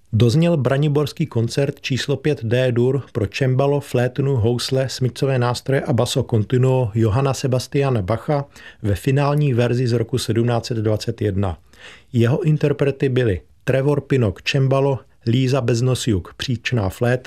Dozněl braniborský koncert číslo 5 D-dur pro cembalo, flétnu, housle, smyčcové nástroje a basso continuo Johanna Sebastiana Bacha ve finální verzi z roku 1721. Jeho interprety byli Trevor Pinnock cembalo, Líza Beznosiuk příčná flétna,